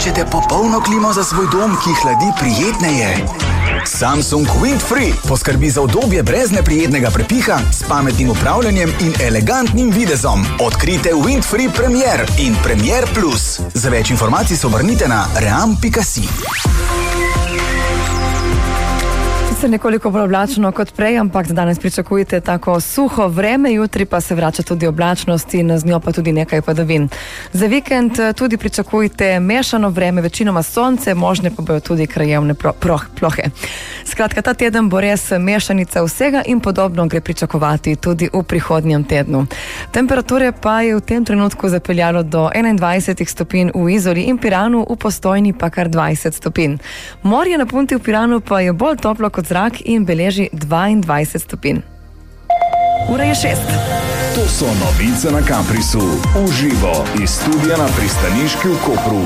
Iščete popolno klimo za svoj dom, ki hladi prijetneje? Samsung Windfree poskrbi za udobje brez neprijetnega prepiha, s pametnim upravljanjem in elegantnim videzom. Odkrite Windfree Premier in Premier Plus. Za več informacij se obrnite na ream.si. Se nekoliko bolj oblačno kot prej, ampak danes pričakujete tako suho vreme, jutri pa se vrača tudi oblačnost in z njo pa tudi nekaj padavin. Za vikend tudi pričakujte mešano vreme, večinoma sonce, možne pa bojo tudi krajevne plohe. Skratka, ta teden bo res mešanica vsega in podobno gre pričakovati tudi v prihodnjem tednu. Temperature pa je v tem trenutku zapeljalo do 21 stopinj v Izoli in Piranu, v Postojni pa kar 20 stopinj. Morje na Punti v Piranu pa je bolj toplo kot zrak in beleži 22 stopinj. Ura je 6. To so novice na Caprisu. Uživo iz studia na Pristaniški v Kopru.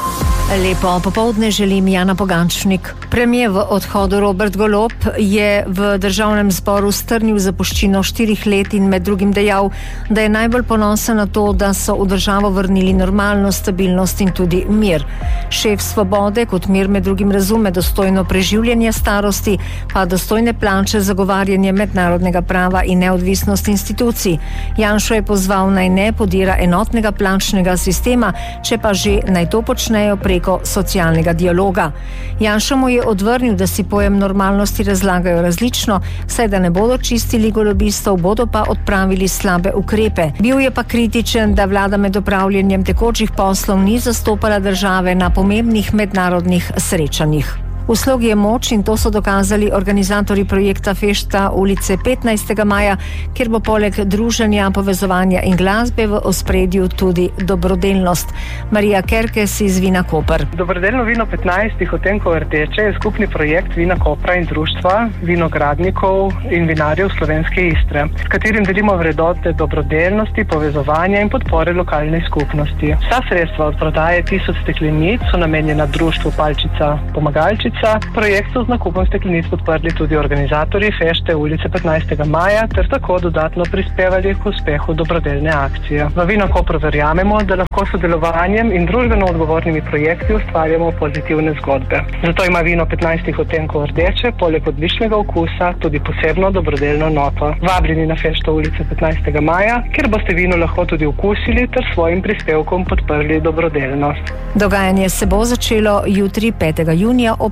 Lepo popoldne želim, Jana Pogančnik. Premier v odhodu Robert Golob je v državnem zboru strnil zapuščino 4 let in med drugim dejal, da je najbolj ponosen na to, da so v državo vrnili normalnost, stabilnost in tudi mir. Šef Svobode kot mir med drugim razume dostojno preživljanje starosti, pa dostojne plače, zagovarjanje mednarodnega prava in neodvisnost institucij. Janšo je pozval, naj ne podira enotnega plačnega sistema, če pa že naj to počnejo preko socialnega dialoga. Janša mu je odvrnil, da si pojem normalnosti razlagajo različno, saj da ne bodo čistili golobistov, bodo pa odpravili slabe ukrepe. Bil je pa kritičen, da vlada med opravljanjem tekočih poslov ni zastopala države na pomembnih mednarodnih srečanjih. V slogi je moč in to so dokazali organizatorji projekta Fešta ulice 15. maja, kjer bo poleg druženja, povezovanja in glasbe v ospredju tudi dobrodelnost. Marija Kerkes iz Vina Koper. Dobrodelno vino 15 odtenkov rdeče je skupni projekt Vina Kopra in društva vinogradnikov in vinarjev Slovenske Istre, s katerim delimo vrednote dobrodelnosti, povezovanja in podpore lokalnej skupnosti. Vsa sredstva od prodaje 1000 steklenic so namenjena društvu Palčica Pomagalčica. Projekt so z nakupom steklenic podprli tudi organizatorji Fešte ulice 15. maja ter tako dodatno prispevali k uspehu dobrodelne akcije. V Vino Koper verjamemo, da lahko sodelovanjem in družbeno odgovornimi projekti ustvarjamo pozitivne zgodbe. Zato ima vino 15 odtenkov rdeče poleg odličnega okusa tudi posebno dobrodelno noto. Vabljeni na Fešto ulice 15. maja, kjer boste vino lahko tudi okusili ter svojim prispevkom podprli dobrodelnost. Dogajanje se bo začelo jutri 5. junija ob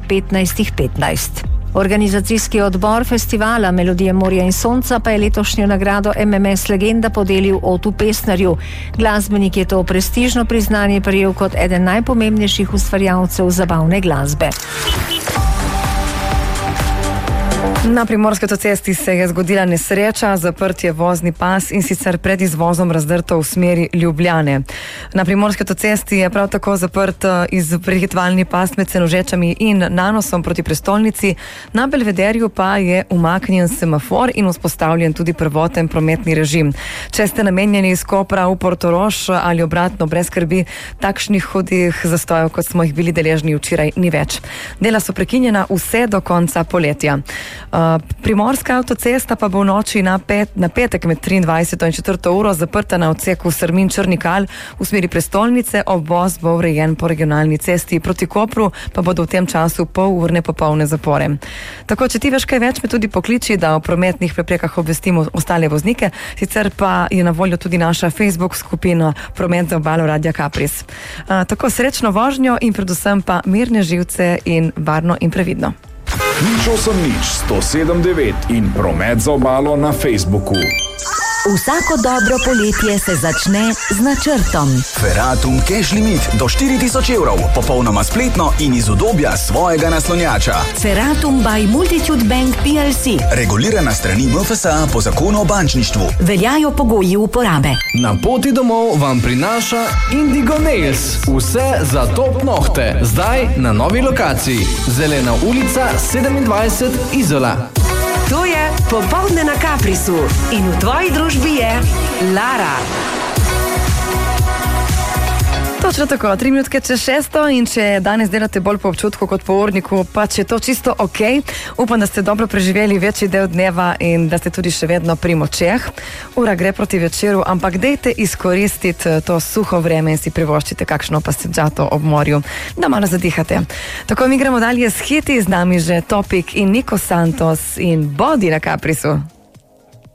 15:15. Organizacijski odbor festivala Melodije morja in sonca pa je letošnjo nagrado MMS Legenda podelil Otu Pesnerju. Glasbenik je to prestižno priznanje prejel kot eden najpomembnejših ustvarjalcev zabavne glasbe. Na Primorski avtocesti se je zgodila nesreča, zaprt je vozni pas in sicer pred izvozom razdrto v smeri Ljubljane. Na Primorski avtocesti je prav tako zaprt prehitevalni pas med Senožečami in Nanosom proti prestolnici. Na Belvederju pa je umaknjen semafor in vzpostavljen tudi prvoten prometni režim. Če ste namenjeni iz Kopra v Portorož ali obratno, brez skrbi, takšnih hudih zastojev, kot smo jih bili deležni včeraj, ni več. Dela so prekinjena vse do konca poletja. Primorska avtocesta pa bo v noči na petek med 23. in 4. uro zaprta na odseku Strmin-Črnikal v smeri prestolnice, obvoz bo urejen po regionalni cesti proti Kopru, pa bodo v tem času polurne popolne zapore. Tako, če ti veš kaj več, me tudi pokliči, da o prometnih preprekah obvestimo ostale voznike, sicer pa je na voljo tudi naša Facebook skupina Promet za obalo Radia Capris. Tako, srečno vožnjo in predvsem pa mirne živce in varno in previdno. Nič 107.9 in Promet za obalo na Facebooku. Vsako dobro poletje se začne z načrtom. Ferratum Cash Limit do 4000 evrov, popolnoma spletno in iz udobja svojega naslonjača. Ferratum by Multitude Bank PLC. Regulirana strani MFSA po zakonu o bančništvu. Veljajo pogoji uporabe. Na poti domov vam prinaša Indigo Nails. Vse za top nohte. Zdaj na novi lokaciji. Zelena ulica 27 Izola. To je Popoldne na Caprisu in v tvoji družbi je Lara. Točno tako, 3 minutke čez 6 in če danes delate bolj po občutku kot po urniku, pa če je to čisto ok, upam, da ste dobro preživeli večji del dneva in da ste tudi še vedno pri močeh. Ura gre proti večeru, ampak dejte izkoristiti to suho vreme in si privoščite kakšno paseđato ob morju, da malo zadihate. Tako mi gremo dalje s hiti, z nami že Topik in Niko Santos in Body na Caprisu.